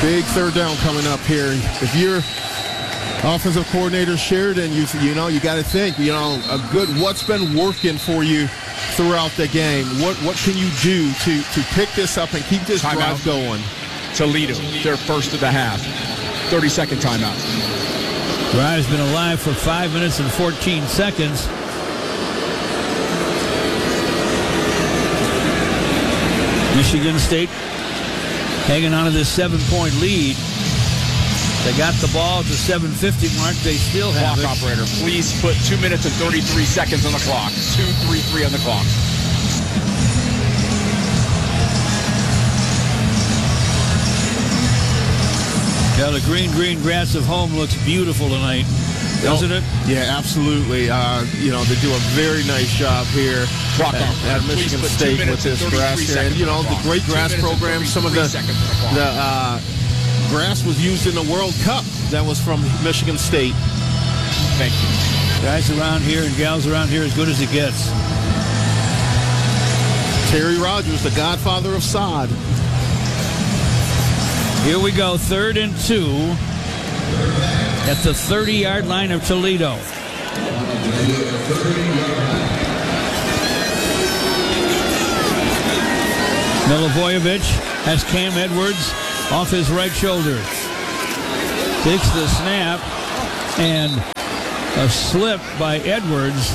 Big third down coming up here. If you're offensive coordinator Sheridan, you know you got to think, a good what's been working for you throughout the game. What can you do to pick this up and keep this drive going? Toledo, their first of the half. 30-second timeout. Drive's been alive for 5 minutes and 14 seconds. Michigan State hanging on to this 7-point lead. They got the ball at the 7:50 mark. They still have Clock it. operator, please put 2 minutes and 33 seconds on the clock. 2:33 on the clock. Yeah, the green grass of home looks beautiful tonight, doesn't it? Yeah, absolutely. They do a very nice job here at Michigan State with this grass here. And, the great grass program, some of the grass was used in the World Cup. That was from Michigan State. Thank you. Guys around here and gals around here as good as it gets. Terry Rogers, the godfather of sod. Here we go, 3rd and 2 at the 30-yard line of Toledo. Milivojevic has Cam Edwards off his right shoulder. Takes the snap, and a slip by Edwards.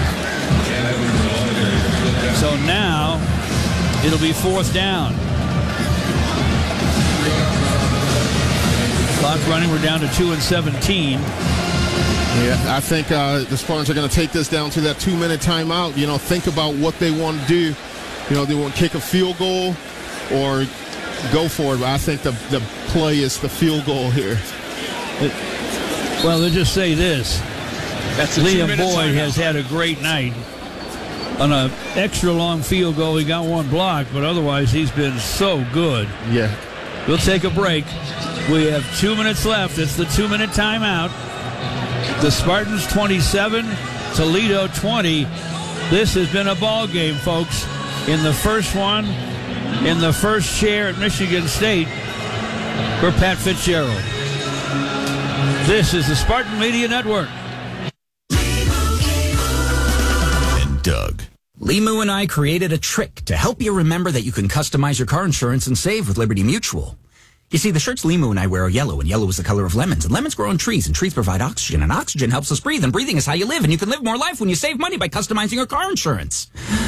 So now it'll be 4th down. Clock running, we're down to 2 and 17. Yeah, I think the Spartans are going to take this down to that 2-minute timeout. Think about what they want to do. They want to kick a field goal or go for it. But I think the play is the field goal here. Well, they'll just say this. Liam Boyd has had a great night. On an extra long field goal, he got one block, but otherwise he's been so good. Yeah. We'll take a break. We have 2 minutes left. It's the 2-minute timeout. The Spartans 27, Toledo 20. This has been a ball game, folks. In the first one, in the first chair at Michigan State, for Pat Fitzgerald. This is the Spartan Media Network. And Doug. Limu and I created a trick to help you remember that you can customize your car insurance and save with Liberty Mutual. You see, the shirts Limu and I wear are yellow, and yellow is the color of lemons, and lemons grow on trees, and trees provide oxygen, and oxygen helps us breathe, and breathing is how you live, and you can live more life when you save money by customizing your car insurance.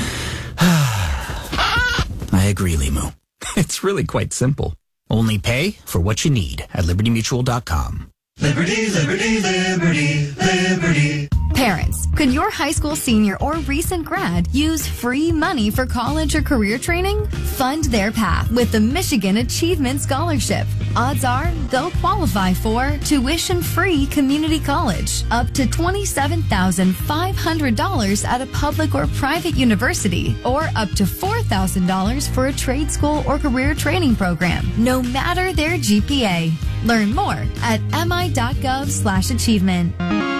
I agree, Limu. It's really quite simple. Only pay for what you need at libertymutual.com. Liberty, liberty, liberty, liberty. Parents, could your high school senior or recent grad use free money for college or career training? Fund their path with the Michigan Achievement Scholarship. Odds are they'll qualify for tuition-free community college, up to $27,500 at a public or private university, or up to $4,000 for a trade school or career training program, no matter their GPA. Learn more at mi.gov/achievement.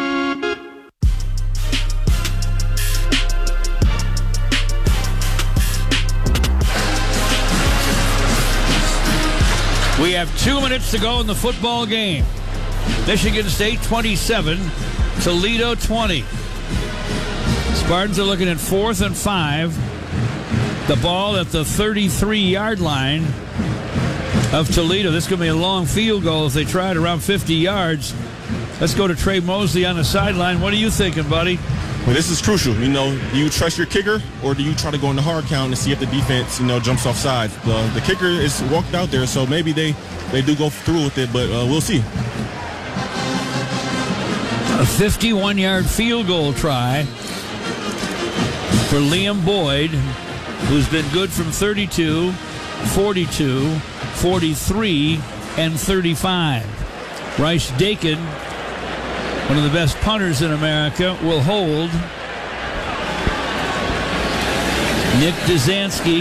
We have 2 minutes to go in the football game. Michigan State 27, Toledo 20. Spartans are looking at 4th and 5. The ball at the 33-yard line of Toledo. This is going to be a long field goal if they try it around 50 yards. Let's go to Trey Mosley on the sideline. What are you thinking, buddy? Well, this is crucial. Do you trust your kicker, or do you try to go in the hard count and see if the defense, jumps off sides? The kicker is walked out there, so maybe they do go through with it, but we'll see. A 51-yard field goal try for Liam Boyd, who's been good from 32, 42, 43, and 35. Rice Dakin, one of the best punters in America, will hold. Nick Dzansky,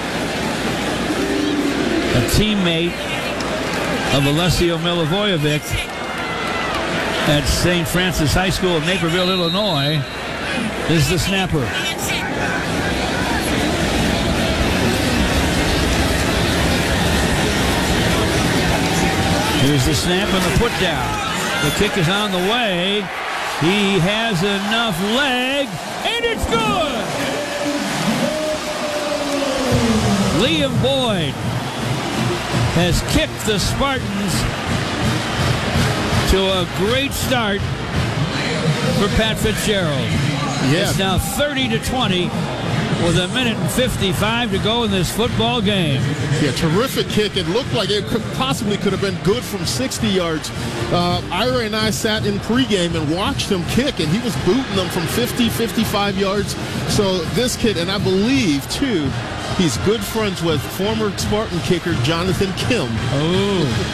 a teammate of Alessio Milivojevic at St. Francis High School of Naperville, Illinois, is the snapper. the snap and the put down. The kick is on the way. He has enough leg, and it's good. Liam Boyd has kicked the Spartans to a great start for Pat Fitzgerald. Yeah. It's now 30-20 with a minute and 55 to go in this football game. Yeah, terrific kick. It looked like it possibly could have been good from 60 yards. Ira and I sat in pregame and watched him kick, and he was booting them from 50, 55 yards. So this kid, and I believe, too, he's good friends with former Spartan kicker Jonathan Kim. Oh.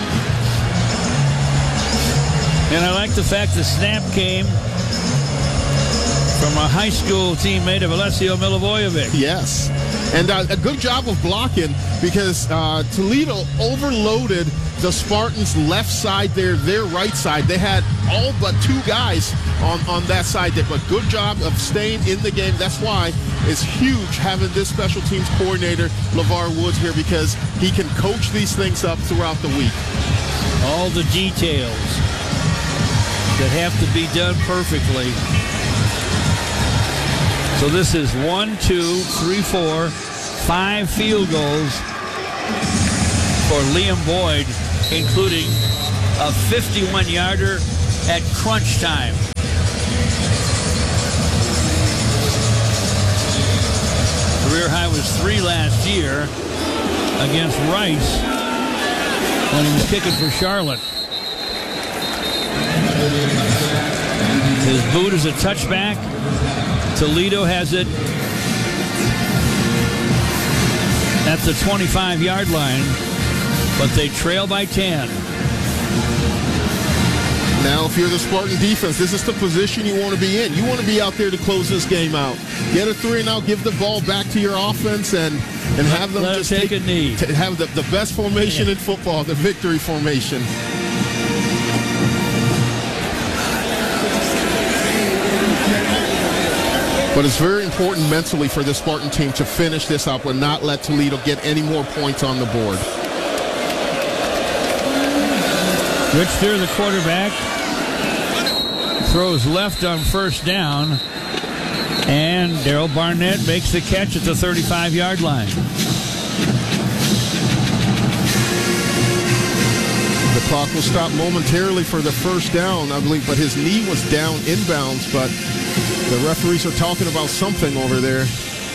And I like the fact the snap came from a high school teammate of Alessio Milivojevic. Yes. And a good job of blocking, because Toledo overloaded the Spartans' left side there, their right side. They had all but two guys on that side there, but good job of staying in the game. That's why it's huge having this special teams coordinator, LeVar Woods, here, because he can coach these things up throughout the week. All the details that have to be done perfectly. So this is 1, 2, 3, 4, 5 field goals for Liam Boyd, including a 51-yarder at crunch time. Career high was 3 last year against Rice when he was kicking for Charlotte. His boot is a touchback. Toledo has it at the 25-yard line, but they trail by 10. Now, if you're the Spartan defense, this is the position you want to be in. You want to be out there to close this game out. Get a 3-and-out, give the ball back to your offense, and have them just take a knee. Have the best formation in football, the victory formation. But it's very important mentally for the Spartan team to finish this up and not let Toledo get any more points on the board. Richter, the quarterback, throws left on first down, and Daryl Barnett makes the catch at the 35-yard line. The clock will stop momentarily for the first down, I believe, but his knee was down inbounds, but the referees are talking about something over there.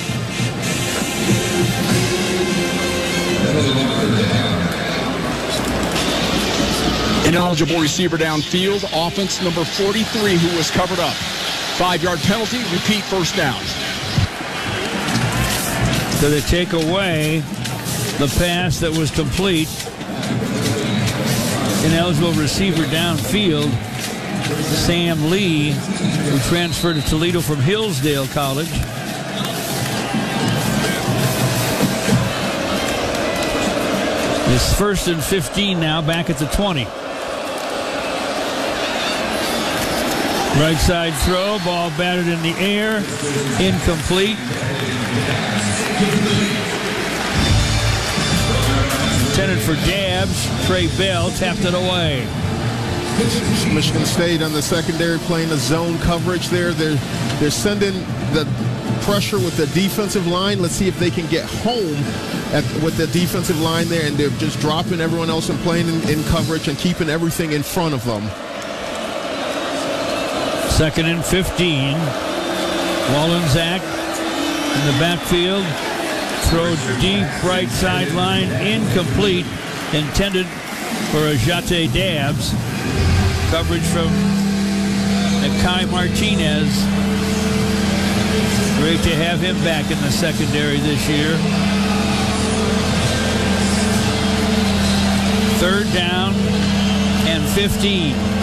Ineligible receiver downfield. Offense number 43 who was covered up. 5-yard penalty. Repeat first down. So they take away the pass that was complete. Ineligible receiver downfield. Sam Lee, who transferred to Toledo from Hillsdale College. It's 1st and 15 now, back at the 20. Right side throw, ball batted in the air, incomplete. Intended for Dabbs. Trey Bell tapped it away. Michigan State on the secondary playing the zone coverage there. They're sending the pressure with the defensive line. Let's see if they can get home with the defensive line there, and they're just dropping everyone else and playing in coverage and keeping everything in front of them. 2nd and 15. Wallensack in the backfield. Throw deep right sideline, incomplete. Intended for Ajate Dabbs. Coverage from Kai Martinez. Great to have him back in the secondary this year. 3rd down and 15.